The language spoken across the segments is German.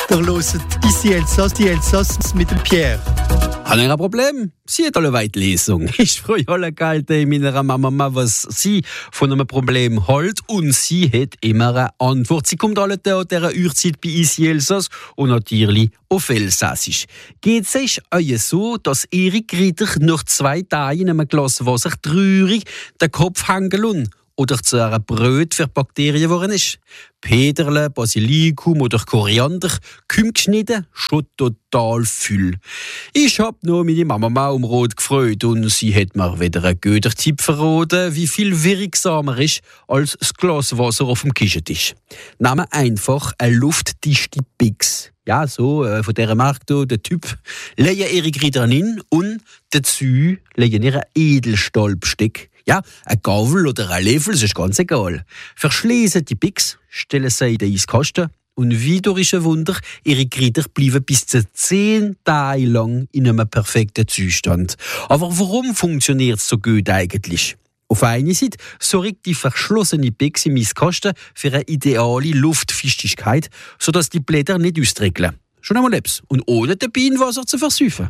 Der hört ici die Elsass mit dem Pierre. Hat ein Problem? Sie hat alle weit Lesung. Ich frage alle Kalte meiner Mama, was sie von einem Problem hält, und sie hat immer eine Antwort. Sie kommt alle an dieser Uhrzeit bei uns in Elsass und natürlich auf Elsassisch. Geht es euch so, dass Erik Ritter nach 2 Tagen in einem Glas Wasser traurig den Kopf hängen lässt oder zu einer Brot für Bakterien geworden ist? Peterle, Basilikum oder Koriander, kümm geschnitten, schon total voll. Ich hab nur meine Mama um Rot gefreut und sie hat mir wieder einen guten Tipp verraten, wie viel wirksamer ist als das Glas Wasser auf dem Küchentisch. Nehmt einfach eine luftdichte Pix. Ja, so, von dieser Marke, der Typ. Legen Erik Ritter rein und dazu legen ihr ein Edelstahlbesteck. Ja, ein Gabel oder ein Löffel, das ist ganz egal. Verschließen die Pix, stellen sie in den Eiskasten und wieder ist ein Wunder, ihre Ritter bleiben bis zu 10 Tage lang in einem perfekten Zustand. Aber warum funktioniert es so gut eigentlich? Auf einer Seite sorgt die verschlossene Pix im Eiskasten für eine ideale Luftfeuchtigkeit, sodass die Blätter nicht austrickeln. Schon einmal etwas. Und ohne den Bienenwasser zu versäufen.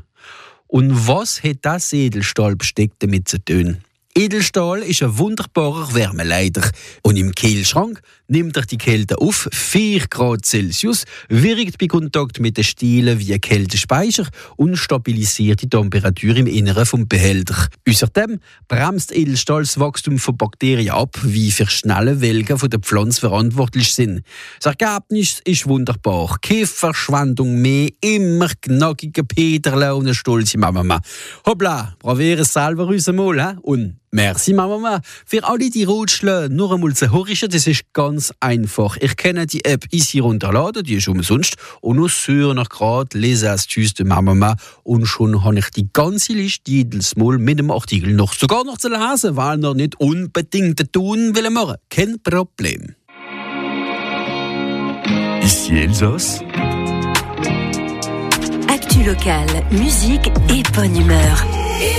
Und was hat das Edelstahlbesteck damit zu tun? Edelstahl ist ein wunderbarer Wärmeleiter. Und im Kühlschrank nimmt er die Kälte auf 4 Grad Celsius, wirkt bei Kontakt mit den Stielen wie ein Kältespeicher und stabilisiert die Temperatur im Inneren vom Behälter. Außerdem bremst Edelstahl das Wachstum von Bakterien ab, wie für schnelle Welgen von der Pflanze verantwortlich sind. Das Ergebnis ist wunderbar. Keine Verschwendung mehr, immer knackige Peterle und eine stolze Mama. Hoppla, probieren es selber uns einmal, und merci Mama. Für alle die Rutschler nur einmal zu hören, das ist ganz einfach. Ich kenne die App easy runterladen, die ist umsonst. Und nur sur nach grad lese Astuce de Mama. Und schon habe ich die ganze Liste jedes Mal mit dem Artikel sogar noch zu lesen, weil noch nicht unbedingt tun will machen. Kein Problem. Ici Elsass. Actu locale, musique et bonne humeur.